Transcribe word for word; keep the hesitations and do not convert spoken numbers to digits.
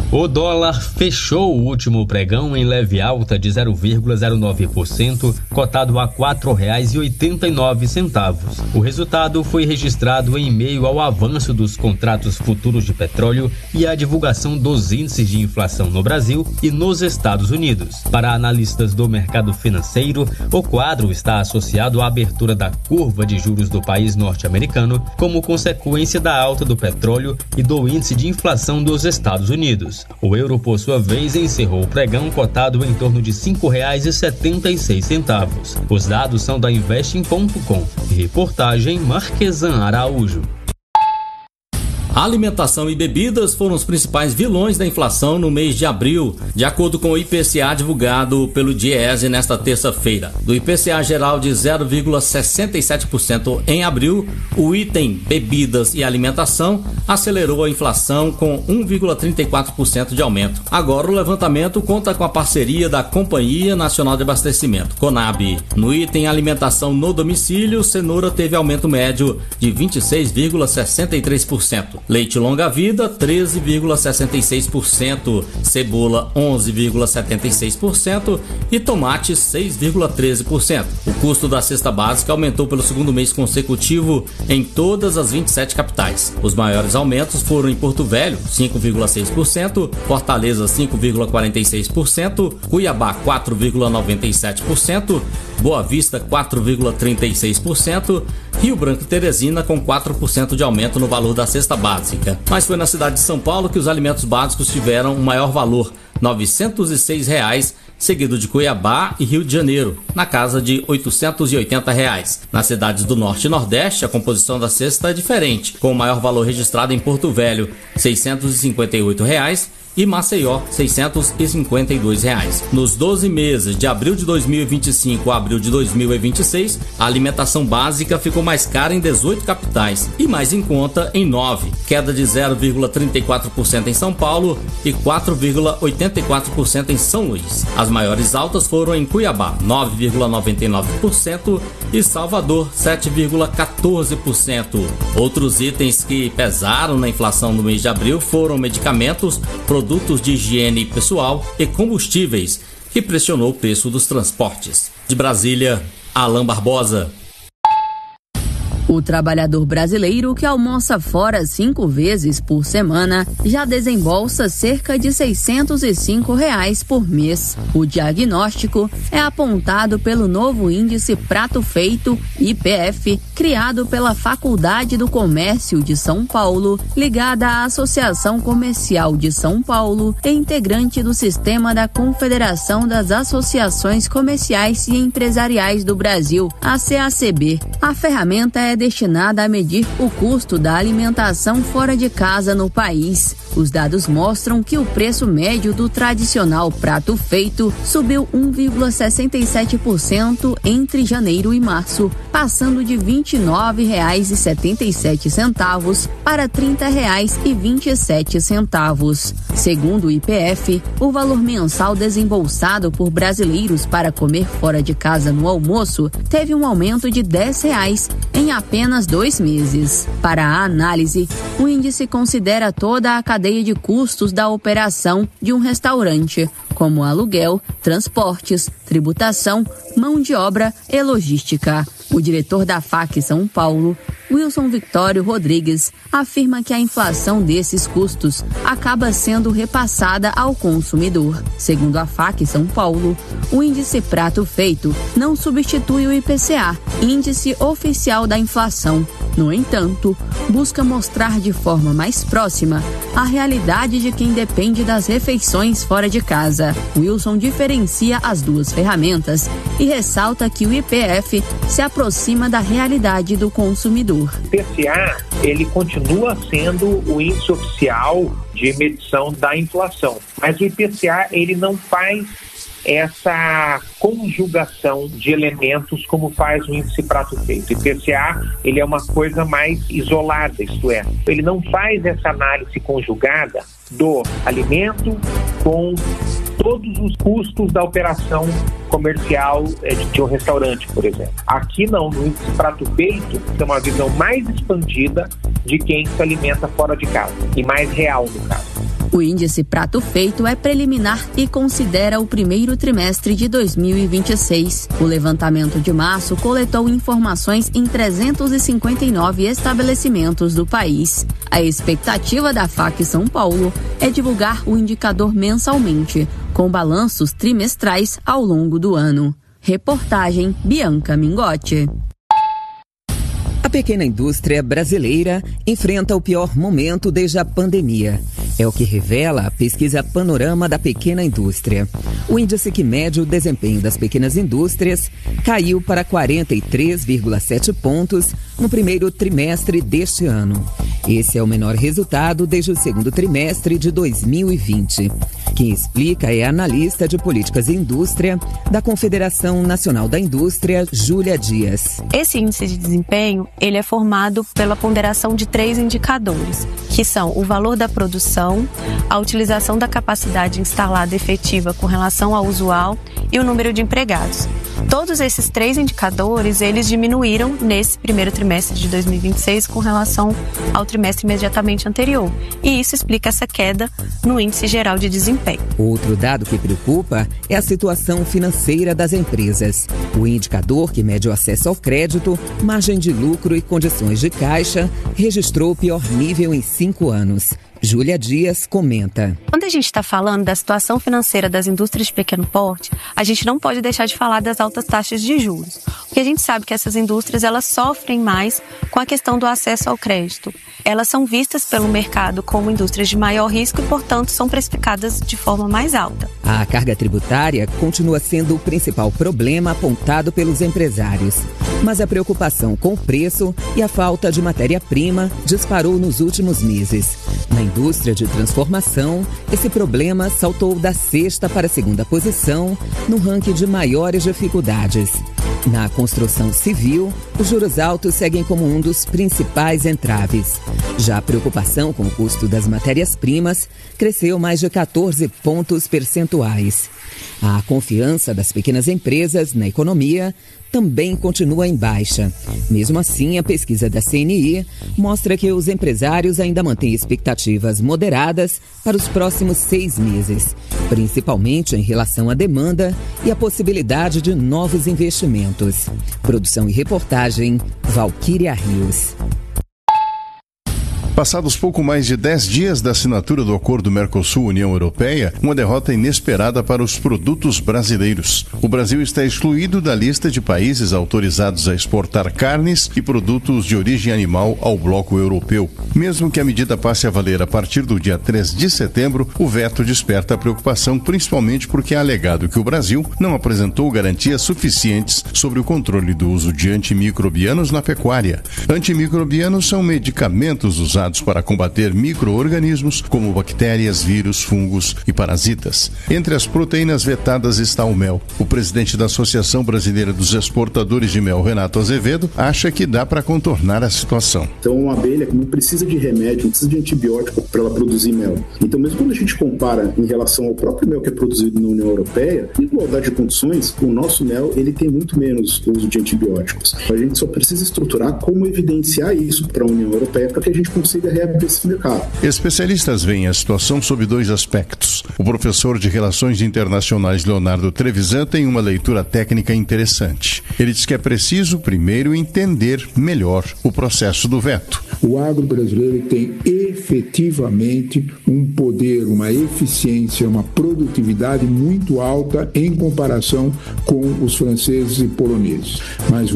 O dólar fechou o último pregão em leve alta de zero vírgula zero nove por cento, cotado a quatro reais e oitenta e nove centavos. O resultado foi registrado em meio ao avanço dos contratos futuros de petróleo e à divulgação dos índices de inflação no Brasil e nos Estados Unidos. Para analistas do mercado financeiro, o quadro está associado à abertura da curva de juros do país norte-americano como consequência da alta do petróleo e do índice de inflação dos Estados Unidos. O euro, por sua vez, encerrou o pregão cotado em torno de cinco reais e setenta e seis centavos. Os dados são da Investing ponto com. Reportagem Marquesan Araújo. Alimentação e bebidas foram os principais vilões da inflação no mês de abril, de acordo com o I P C A divulgado pelo Diese nesta terça-feira. Do I P C A geral de zero vírgula sessenta e sete por cento em abril, o item bebidas e alimentação acelerou a inflação com um vírgula trinta e quatro por cento de aumento. Agora o levantamento conta com a parceria da Companhia Nacional de Abastecimento, Conab. No item alimentação no domicílio, cenoura teve aumento médio de vinte e seis vírgula sessenta e três por cento. Leite longa-vida, treze vírgula sessenta e seis por cento, cebola, onze vírgula setenta e seis por cento e tomate, seis vírgula treze por cento. O custo da cesta básica aumentou pelo segundo mês consecutivo em todas as vinte e sete capitais. Os maiores aumentos foram em Porto Velho, cinco vírgula seis por cento, Fortaleza, cinco vírgula quarenta e seis por cento, Cuiabá, quatro vírgula noventa e sete por cento, Boa Vista, quatro vírgula trinta e seis por cento, Rio Branco e Teresina com quatro por cento de aumento no valor da cesta básica. Mas foi na cidade de São Paulo que os alimentos básicos tiveram um maior valor, novecentos e seis reais, seguido de Cuiabá e Rio de Janeiro, na casa de oitocentos e oitenta reais. Nas cidades do Norte e Nordeste, a composição da cesta é diferente, com o maior valor registrado em Porto Velho, seiscentos e cinquenta e oito reais, e Maceió, seiscentos e cinquenta e dois reais. Nos doze meses de abril de dois mil e vinte e cinco a abril de dois mil e vinte e seis, a alimentação básica ficou mais cara em dezoito capitais e mais em conta em nove, queda de zero vírgula trinta e quatro por cento em São Paulo e quatro vírgula oitenta e quatro por cento em São Luís. As maiores altas foram em Cuiabá, nove vírgula noventa e nove por cento e Salvador, sete vírgula quatorze por cento. Outros itens que pesaram na inflação no mês de abril foram medicamentos, produtos de higiene pessoal e combustíveis, que pressionou o preço dos transportes. De Brasília, Alain Barbosa. O trabalhador brasileiro que almoça fora cinco vezes por semana já desembolsa cerca de seiscentos e cinco reais por mês. O diagnóstico é apontado pelo novo índice Prato Feito, I P F, criado pela Faculdade do Comércio de São Paulo, ligada à Associação Comercial de São Paulo e integrante do sistema da Confederação das Associações Comerciais e Empresariais do Brasil, a C A C B. A ferramenta é destinada a medir o custo da alimentação fora de casa no país. Os dados mostram que o preço médio do tradicional prato feito subiu um vírgula sessenta e sete por cento entre janeiro e março, passando de vinte e nove reais e setenta e sete centavos para trinta reais e vinte e sete centavos. Segundo o I P F, o valor mensal desembolsado por brasileiros para comer fora de casa no almoço teve um aumento de dez reais em apenas dois meses. Para a análise, o índice considera toda a cadeia de custos da operação de um restaurante, como aluguel, transportes, tributação, mão de obra e logística. O diretor da F A C São Paulo, Wilson Victório Rodrigues, afirma que a inflação desses custos acaba sendo repassada ao consumidor. Segundo a F A C São Paulo, o índice Prato Feito não substitui o I P C A, índice oficial da inflação. No entanto, busca mostrar de forma mais próxima a realidade de quem depende das refeições fora de casa. Wilson diferencia as duas ferramentas e ressalta que o I P F se aproxima da realidade do consumidor. O I P C A, ele continua sendo o índice oficial de medição da inflação, mas o I P C A, ele não faz essa conjugação de elementos como faz o índice Prato Feito. O I P C A, ele é uma coisa mais isolada, isto é, ele não faz essa análise conjugada do alimento com todos os custos da operação comercial de um restaurante, por exemplo. Aqui não, no índice Prato Feito, tem uma visão mais expandida de quem se alimenta fora de casa e mais real no caso. O índice Prato Feito é preliminar e considera o primeiro trimestre de dois mil e vinte e seis. O levantamento de março coletou informações em trezentos e cinquenta e nove estabelecimentos do país. A expectativa da F A C São Paulo é divulgar o indicador mensalmente, com balanços trimestrais ao longo do ano. Reportagem Bianca Mingotti. A pequena indústria brasileira enfrenta o pior momento desde a pandemia. É o que revela a pesquisa Panorama da Pequena Indústria. O índice que mede o desempenho das pequenas indústrias caiu para quarenta e três vírgula sete pontos no primeiro trimestre deste ano. Esse é o menor resultado desde o segundo trimestre de dois mil e vinte. Quem explica é a analista de políticas e indústria da Confederação Nacional da Indústria, Júlia Dias. Esse índice de desempenho, ele é formado pela ponderação de três indicadores, que são o valor da produção, a utilização da capacidade instalada efetiva com relação ao usual e o número de empregados. Todos esses três indicadores, eles diminuíram nesse primeiro trimestre de dois mil e vinte e seis com relação ao trimestre imediatamente anterior. E isso explica essa queda no índice geral de desempenho. Outro dado que preocupa é a situação financeira das empresas. O indicador que mede o acesso ao crédito, margem de lucro e condições de caixa registrou o pior nível em cinco anos. Júlia Dias comenta. Quando a gente está falando da situação financeira das indústrias de pequeno porte, a gente não pode deixar de falar das altas taxas de juros. Porque a gente sabe que essas indústrias elas sofrem mais com a questão do acesso ao crédito. Elas são vistas pelo mercado como indústrias de maior risco e, portanto, são precificadas de forma mais alta. A carga tributária continua sendo o principal problema apontado pelos empresários. Mas a preocupação com o preço e a falta de matéria-prima disparou nos últimos meses. Na indústria de transformação, esse problema saltou da sexta para a segunda posição no ranking de maiores dificuldades. Na construção civil, os juros altos seguem como um dos principais entraves. Já a preocupação com o custo das matérias-primas cresceu mais de quatorze pontos percentuais. A confiança das pequenas empresas na economia também continua em baixa. Mesmo assim, a pesquisa da C N I mostra que os empresários ainda mantêm expectativas moderadas para os próximos seis meses, principalmente em relação à demanda e à possibilidade de novos investimentos. Produção e reportagem, Valquíria Rios. Passados pouco mais de dez dias da assinatura do acordo Mercosul-União Europeia, uma derrota inesperada para os produtos brasileiros. O Brasil está excluído da lista de países autorizados a exportar carnes e produtos de origem animal ao bloco europeu. Mesmo que a medida passe a valer a partir do dia três de setembro, o veto desperta preocupação, principalmente porque é alegado que o Brasil não apresentou garantias suficientes sobre o controle do uso de antimicrobianos na pecuária. Antimicrobianos são medicamentos usados para combater micro-organismos como bactérias, vírus, fungos e parasitas. Entre as proteínas vetadas está o mel. O presidente da Associação Brasileira dos Exportadores de Mel, Renato Azevedo, acha que dá para contornar a situação. Então, uma abelha não precisa de remédio, não precisa de antibiótico para ela produzir mel. Então, mesmo quando a gente compara em relação ao próprio mel que é produzido na União Europeia, em igualdade de condições, o nosso mel ele tem muito menos uso de antibióticos. A gente só precisa estruturar como evidenciar isso para a União Europeia para que a gente consiga reabrir esse mercado. Especialistas veem a situação sob dois aspectos. O professor de Relações Internacionais Leonardo Trevisan tem uma leitura técnica interessante. Ele diz que é preciso primeiro entender melhor o processo do veto. O agro brasileiro tem efetivamente um poder, uma eficiência, uma produtividade muito alta em comparação com os franceses e poloneses. Mas